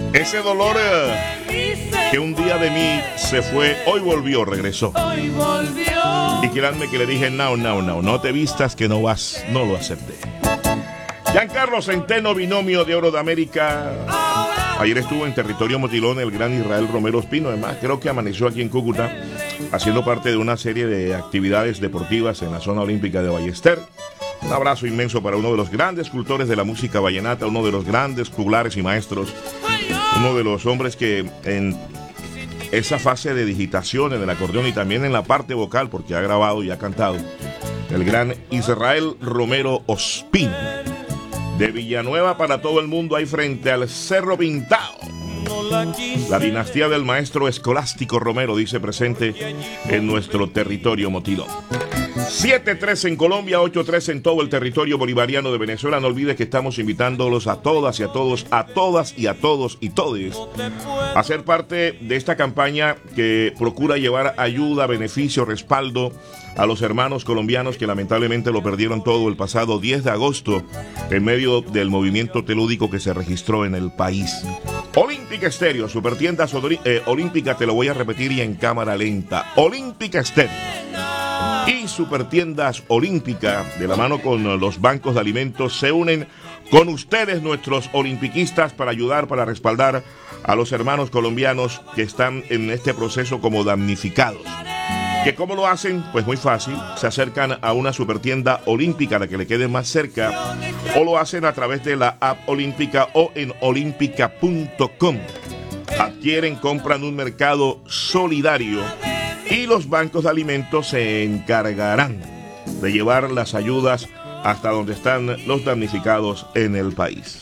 Ese dolor que un día de mí se fue, hoy volvió, regresó. Y créanme que le dije, no te vistas que no vas, no lo acepté. Giancarlo Centeno, binomio de Oro de América. Ayer estuvo en territorio motilón el gran Israel Romero Espino. Además, creo que amaneció aquí en Cúcuta haciendo parte de una serie de actividades deportivas en la zona olímpica de Ballester. Un abrazo inmenso para uno de los grandes cultores de la música vallenata, uno de los grandes juglares y maestros, uno de los hombres que en esa fase de digitación en el acordeón y también en la parte vocal, porque ha grabado y ha cantado, el gran Israel Romero Ospino. De Villanueva para todo el mundo, ahí frente al Cerro Pintado. La dinastía del maestro Escolástico Romero dice presente en nuestro territorio motilón. 7-3 en Colombia, 8-3 en todo el territorio bolivariano de Venezuela. No olvide que estamos invitándolos a todas y a todos, a todas y a todos y todes a ser parte de esta campaña que procura llevar ayuda, beneficio, respaldo a los hermanos colombianos que lamentablemente lo perdieron todo el pasado 10 de agosto en medio del movimiento telúdico que se registró en el país. Olímpica Estéreo, Supertiendas Olímpica, te lo voy a repetir y en cámara lenta. Olímpica Estéreo y Supertiendas Olímpica, de la mano con los bancos de alimentos, se unen con ustedes, nuestros olimpiquistas, para ayudar, para respaldar a los hermanos colombianos que están en este proceso como damnificados. ¿Que cómo lo hacen? Pues muy fácil, se acercan a una supertienda olímpica, la que le quede más cerca, o lo hacen a través de la app olímpica o en olímpica.com. Adquieren, compran un mercado solidario y los bancos de alimentos se encargarán de llevar las ayudas hasta donde están los damnificados en el país.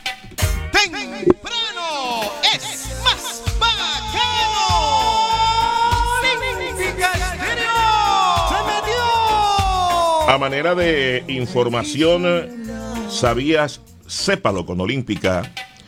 Temprano es más bacano. Olímpica Estéreo se metió. A manera de información, ¿sabías? Sépalo con Olímpica.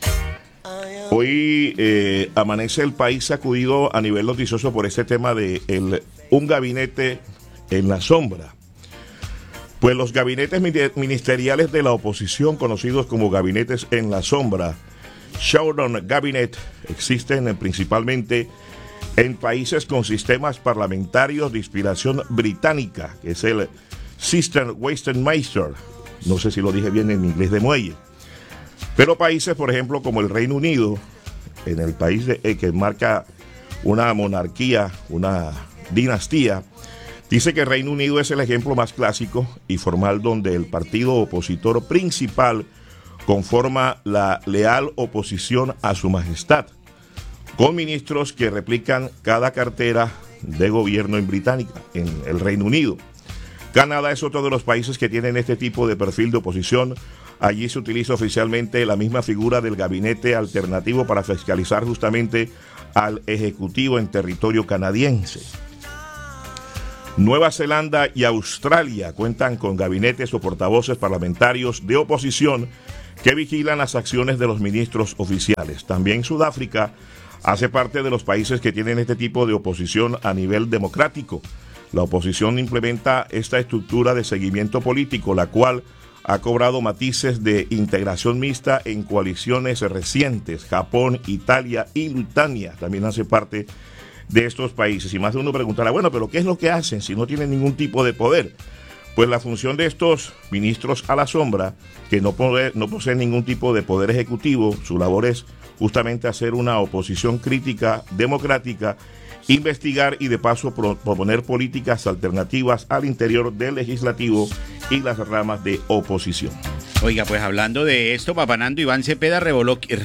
Hoy amanece el país sacudido a nivel noticioso por este tema de un gabinete en la sombra. Pues los gabinetes ministeriales de la oposición, conocidos como gabinetes en la sombra, Shadow Cabinet, existen principalmente en países con sistemas parlamentarios de inspiración británica, que es el System Westminster. No sé si lo dije bien en inglés de muelle. Pero países, por ejemplo, como el Reino Unido, en el país que marca una monarquía, una dinastía, dice que el Reino Unido es el ejemplo más clásico y formal donde el partido opositor principal conforma la leal oposición a su majestad, con ministros que replican cada cartera de gobierno en el Reino Unido. Canadá es otro de los países que tienen este tipo de perfil de oposición. Allí se utiliza oficialmente la misma figura del gabinete alternativo para fiscalizar justamente al ejecutivo en territorio canadiense. Nueva Zelanda y Australia cuentan con gabinetes o portavoces parlamentarios de oposición que vigilan las acciones de los ministros oficiales. También Sudáfrica hace parte de los países que tienen este tipo de oposición a nivel democrático. La oposición implementa esta estructura de seguimiento político, la cual ha cobrado matices de integración mixta en coaliciones recientes. Japón, Italia y Lituania también hace parte de estos países. Y más de uno preguntará, bueno, pero ¿qué es lo que hacen si no tienen ningún tipo de poder? Pues la función de estos ministros a la sombra, que no poseen ningún tipo de poder ejecutivo, su labor es justamente hacer una oposición crítica, democrática, investigar y de paso proponer políticas alternativas al interior del legislativo y las ramas de oposición. Oiga, pues hablando de esto, Papanando, Iván Cepeda reveló y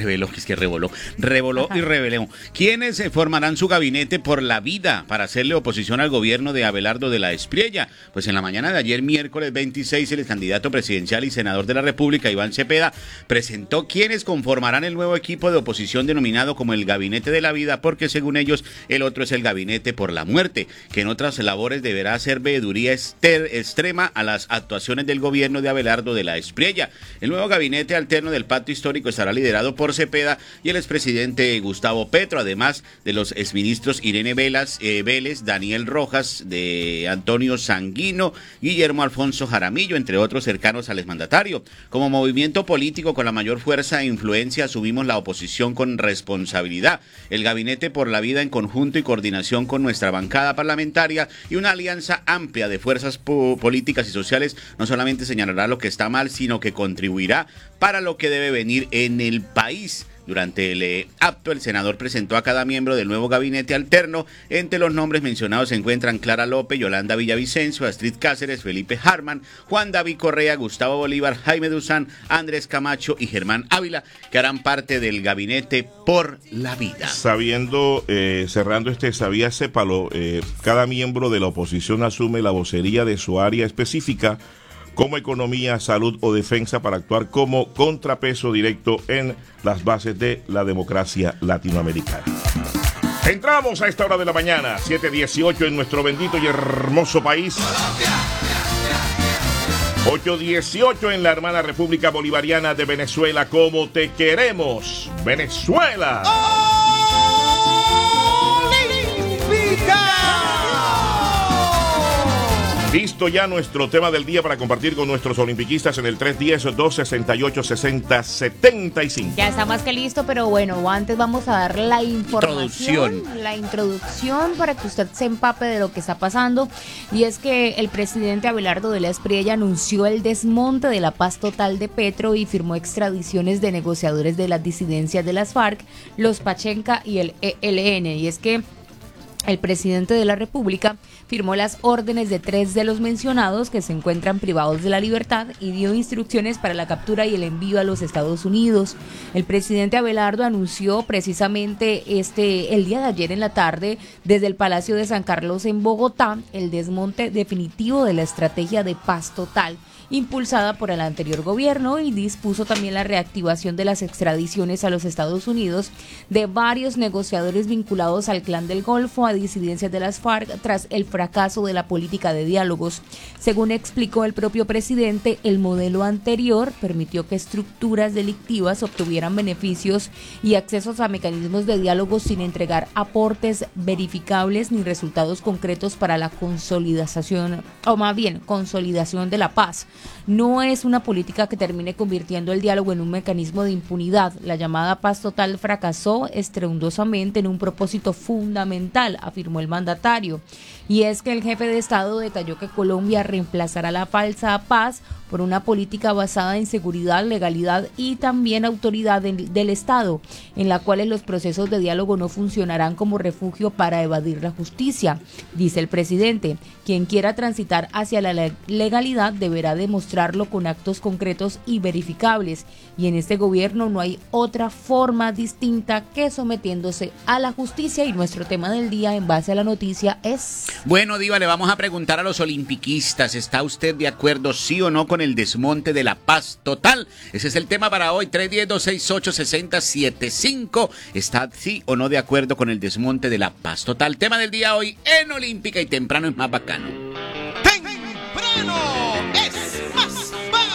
reveló quiénes formarán su gabinete por la vida para hacerle oposición al gobierno de Abelardo de la Espriella. Pues en la mañana de ayer, miércoles 26, el candidato presidencial y senador de la República, Iván Cepeda, presentó quiénes conformarán el nuevo equipo de oposición denominado como el Gabinete de la Vida, porque según ellos, el otro es el Gabinete por la Muerte, que en otras labores deberá hacer veeduría extrema a las actuaciones del gobierno de Abelardo de la Espriella. Espriella. El nuevo gabinete alterno del Pacto Histórico estará liderado por Cepeda y el expresidente Gustavo Petro, además de los exministros Irene Vélez, Daniel Rojas, de Antonio Sanguino, Guillermo Alfonso Jaramillo, entre otros cercanos al exmandatario. Como movimiento político con la mayor fuerza e influencia asumimos la oposición con responsabilidad. El Gabinete por la Vida en conjunto y coordinación con nuestra bancada parlamentaria y una alianza amplia de fuerzas políticas y sociales no solamente señalará lo que está mal, sino que contribuirá para lo que debe venir en el país. Durante el acto, el senador presentó a cada miembro del nuevo gabinete alterno. Entre los nombres mencionados se encuentran Clara López, Yolanda Villavicencio, Astrid Cáceres, Felipe Harman, Juan David Correa, Gustavo Bolívar, Jaime Duzán, Andrés Camacho y Germán Ávila, que harán parte del gabinete por la vida. Cerrando sabía sépalo, cada miembro de la oposición asume la vocería de su área específica, como economía, salud o defensa, para actuar como contrapeso directo en las bases de la democracia latinoamericana. Entramos a esta hora de la mañana, 7:18 en nuestro bendito y hermoso país. 8:18 en la hermana República Bolivariana de Venezuela. Como te queremos, Venezuela. Listo ya nuestro tema del día para compartir con nuestros olimpiquistas en el 310-268-6075. Ya está más que listo, pero bueno, antes vamos a dar la información, la introducción para que usted se empape de lo que está pasando. Y es que el presidente Abelardo de la Espriella anunció el desmonte de la paz total de Petro y firmó extradiciones de negociadores de las disidencias de las FARC, los Pachenca y el ELN. Y es que el presidente de la República firmó las órdenes de 3 de los mencionados que se encuentran privados de la libertad y dio instrucciones para la captura y el envío a los Estados Unidos. El presidente Abelardo anunció precisamente el día de ayer en la tarde desde el Palacio de San Carlos en Bogotá el desmonte definitivo de la estrategia de paz total impulsada por el anterior gobierno, y dispuso también la reactivación de las extradiciones a los Estados Unidos de varios negociadores vinculados al Clan del Golfo, a disidencias de las FARC, tras el fracaso de la política de diálogos. Según explicó el propio presidente, el modelo anterior permitió que estructuras delictivas obtuvieran beneficios y accesos a mecanismos de diálogo sin entregar aportes verificables ni resultados concretos para la consolidación de la paz. No es una política que termine convirtiendo el diálogo en un mecanismo de impunidad. La llamada paz total fracasó estrepitosamente en un propósito fundamental, afirmó el mandatario. Y es que el jefe de Estado detalló que Colombia reemplazará la falsa paz por una política basada en seguridad, legalidad y también autoridad del Estado, en la cual los procesos de diálogo no funcionarán como refugio para evadir la justicia. Dice el presidente, quien quiera transitar hacia la legalidad deberá demostrarlo con actos concretos y verificables, y en este gobierno no hay otra forma distinta que sometiéndose a la justicia. Y nuestro tema del día en base a la noticia es... Bueno, Diva, le vamos a preguntar a los olimpiquistas, ¿está usted de acuerdo sí o no con el desmonte de la paz total? Ese es el tema para hoy, 310-268-6075. ¿Está sí o no de acuerdo con el desmonte de la paz total? Tema del día hoy en Olímpica y Temprano es más bacano. Temprano es más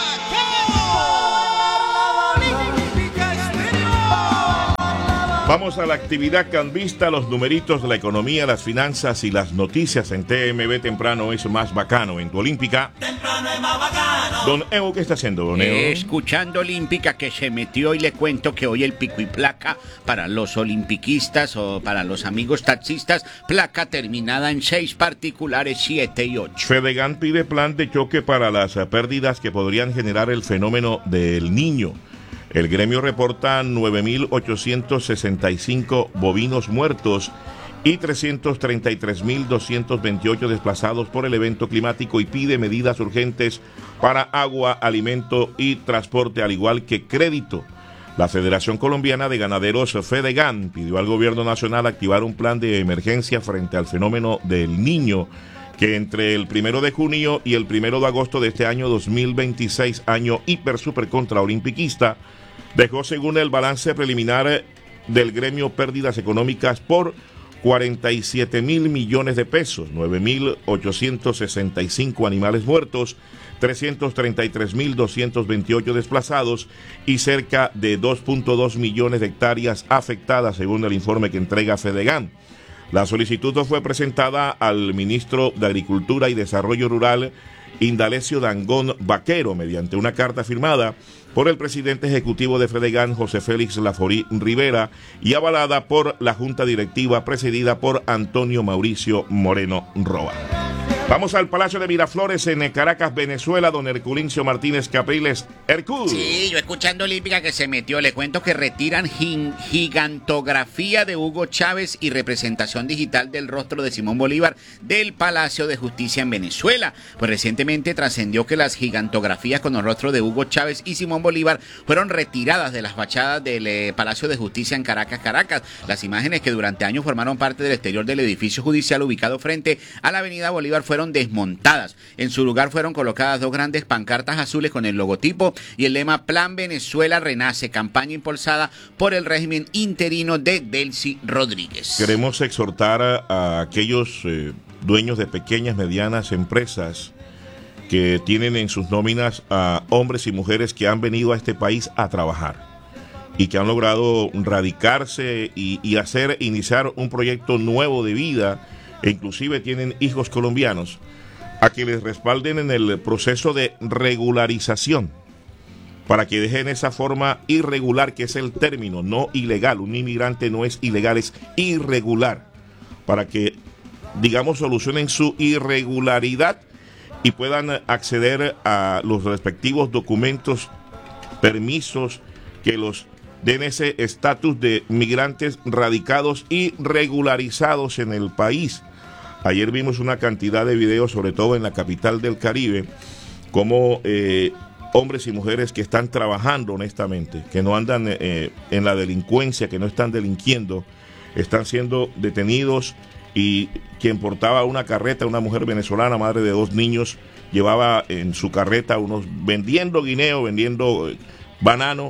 bacano. Vamos a la actividad cambista, los numeritos, la economía, las finanzas y las noticias en TMB. Temprano es más bacano en tu Olímpica. Temprano es más bacano. Don Evo, ¿qué está haciendo, don Evo? Escuchando Olímpica, que se metió, y le cuento que hoy el pico y placa para los olimpiquistas o para los amigos taxistas, placa terminada en 6 particulares, 7 y 8. Fedegan pide plan de choque para las pérdidas que podrían generar el fenómeno del Niño. El gremio reporta 9.865 bovinos muertos y 333.228 desplazados por el evento climático, y pide medidas urgentes para agua, alimento y transporte, al igual que crédito. La Federación Colombiana de Ganaderos, Fedegan, pidió al gobierno nacional activar un plan de emergencia frente al fenómeno del Niño, que entre el 1 de junio y el 1 de agosto de este año 2026, año hiper super contra olimpiquista, dejó, según el balance preliminar del gremio, pérdidas económicas por 47.000 millones de pesos, 9.865 animales muertos, 333.228 desplazados y cerca de 2.2 millones de hectáreas afectadas, según el informe que entrega Fedegan. La solicitud fue presentada al ministro de Agricultura y Desarrollo Rural, Indalecio Dangond Vaquero, mediante una carta firmada por el presidente ejecutivo de Fedegan, José Félix Laforí Rivera, y avalada por la junta directiva presidida por Antonio Mauricio Moreno Roa. Vamos al Palacio de Miraflores en Caracas, Venezuela, don Herculincio Martínez Capriles. Hercul. Sí, yo escuchando Olímpica que se metió, le cuento que retiran gigantografía de Hugo Chávez y representación digital del rostro de Simón Bolívar del Palacio de Justicia en Venezuela. Pues recientemente trascendió que las gigantografías con el rostro de Hugo Chávez y Simón Bolívar fueron retiradas de las fachadas del Palacio de Justicia en Caracas. Las imágenes que durante años formaron parte del exterior del edificio judicial ubicado frente a la avenida Bolívar fueron desmontadas. En su lugar fueron colocadas dos grandes pancartas azules con el logotipo y el lema Plan Venezuela Renace, campaña impulsada por el régimen interino de Delcy Rodríguez. Queremos exhortar a aquellos dueños de pequeñas, medianas empresas que tienen en sus nóminas a hombres y mujeres que han venido a este país a trabajar y que han logrado radicarse y iniciar un proyecto nuevo de vida, e inclusive tienen hijos colombianos, a que les respalden en el proceso de regularización, para que dejen esa forma irregular, que es el término, no ilegal. Un inmigrante no es ilegal, es irregular, para que, digamos, solucionen su irregularidad y puedan acceder a los respectivos documentos, permisos que los den ese estatus de migrantes radicados y regularizados en el país. Ayer vimos una cantidad de videos, sobre todo en la capital del Caribe, como hombres y mujeres que están trabajando honestamente, que no andan en la delincuencia, que no están delinquiendo, están siendo detenidos, y quien portaba una carreta, una mujer venezolana, madre de 2 niños, llevaba en su carreta vendiendo guineo, vendiendo banano.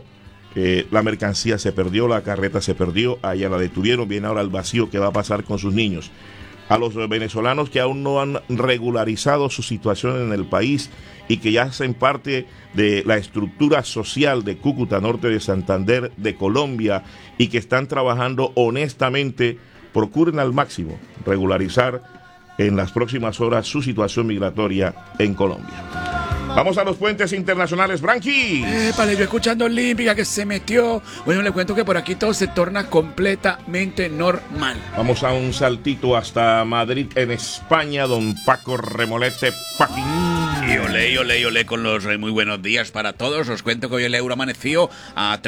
La mercancía se perdió, la carreta se perdió, a ella la detuvieron, viene ahora el vacío que va a pasar con sus niños. A los venezolanos que aún no han regularizado su situación en el país y que ya hacen parte de la estructura social de Cúcuta, norte de Santander, de Colombia, y que están trabajando honestamente, procuren al máximo regularizar en las próximas horas su situación migratoria en Colombia. Vamos a los puentes internacionales, Branqui. Épale, yo escuchando Olímpica que se metió. Bueno, le cuento que por aquí todo se torna completamente normal. Vamos a un saltito hasta Madrid, en España, don Paco Remolete Paquín. Y olé con los muy buenos días para todos. Os cuento que hoy el euro amaneció a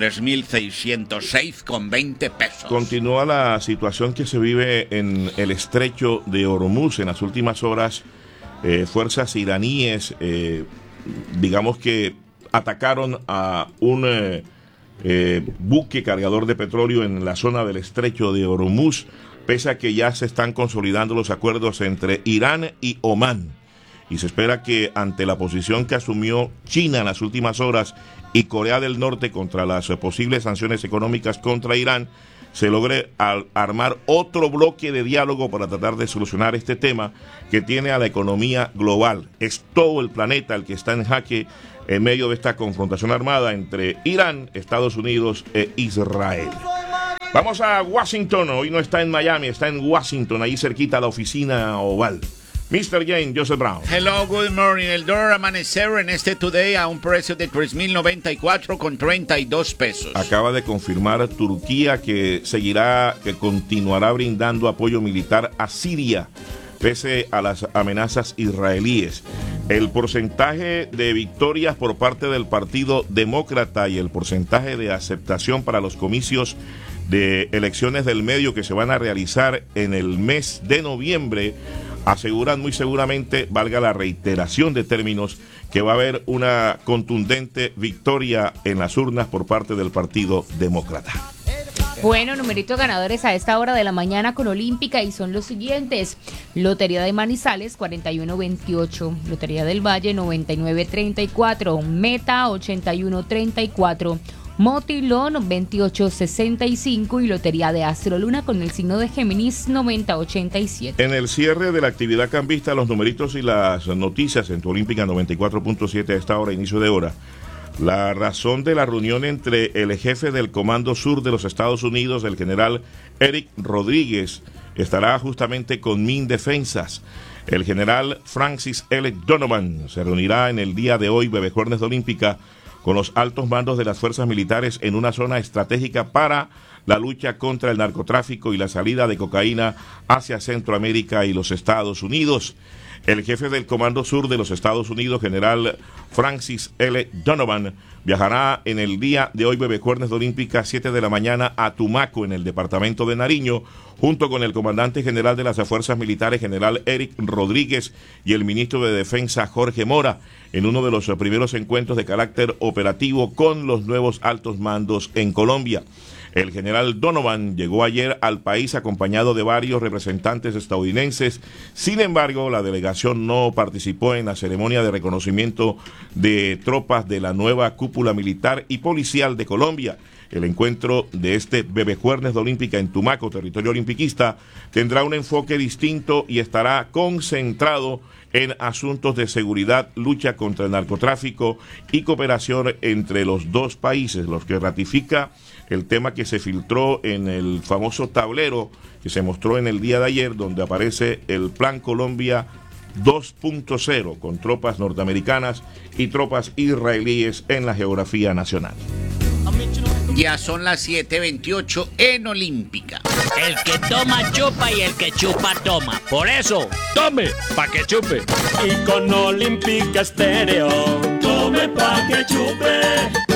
3.606,20 pesos. Continúa la situación que se vive en el estrecho de Hormuz. En las últimas horas, fuerzas iraníes digamos que atacaron a un buque cargador de petróleo en la zona del estrecho de Hormuz, pese a que ya se están consolidando los acuerdos entre Irán y Omán. Y se espera que ante la posición que asumió China en las últimas horas y Corea del Norte contra las posibles sanciones económicas contra Irán, se logre armar otro bloque de diálogo para tratar de solucionar este tema que tiene a la economía global. Es todo el planeta el que está en jaque en medio de esta confrontación armada entre Irán, Estados Unidos e Israel. Vamos a Washington. Hoy no está en Miami, está en Washington, ahí cerquita a la oficina oval. Mr. Jane, Joseph Brown. Hello, good morning. El dólar amaneció en este today a un precio de 3.094,32 pesos. Acaba de confirmar Turquía que continuará brindando apoyo militar a Siria, pese a las amenazas israelíes. El porcentaje de victorias por parte del Partido Demócrata y el porcentaje de aceptación para los comicios de elecciones del medio que se van a realizar en el mes de noviembre aseguran muy seguramente, valga la reiteración de términos, que va a haber una contundente victoria en las urnas por parte del Partido Demócrata. Bueno, numeritos ganadores a esta hora de la mañana con Olímpica y son los siguientes: Lotería de Manizales 4128, Lotería del Valle 9934, Meta 8134, Motilón 2865 y Lotería de Astroluna con el signo de Géminis 9087. En el cierre de la actividad cambista, los numeritos y las noticias en tu Olímpica 94.7 a esta hora, inicio de hora. La razón de la reunión entre el jefe del Comando Sur de los Estados Unidos, el general Eric Rodríguez, estará justamente con MinDefensas. El general Francis L. Donovan se reunirá en el día de hoy, Bebejuernes de Olímpica, con los altos mandos de las fuerzas militares en una zona estratégica para la lucha contra el narcotráfico y la salida de cocaína hacia Centroamérica y los Estados Unidos. El jefe del Comando Sur de los Estados Unidos, general Francis L. Donovan, viajará en el día de hoy, Bebejuernes de Olímpica, 7 de la mañana, a Tumaco, en el departamento de Nariño, junto con el comandante general de las fuerzas militares, general Eric Rodríguez, y el ministro de Defensa, Jorge Mora, en uno de los primeros encuentros de carácter operativo con los nuevos altos mandos en Colombia. El general Donovan llegó ayer al país acompañado de varios representantes estadounidenses. Sin embargo, la delegación no participó en la ceremonia de reconocimiento de tropas de la nueva cúpula militar y policial de Colombia. El encuentro de este Bebejuernes de Olímpica en Tumaco, territorio olimpiquista, tendrá un enfoque distinto y estará concentrado en asuntos de seguridad, lucha contra el narcotráfico y cooperación entre los dos países, los que ratifica el tema que se filtró en el famoso tablero que se mostró en el día de ayer, donde aparece el Plan Colombia 2.0 con tropas norteamericanas y tropas israelíes en la geografía nacional. Ya son las 7:28 en Olímpica. El que toma chupa y el que chupa toma. Por eso, tome pa' que chupe. Y con Olímpica Estéreo, tome pa' que chupe.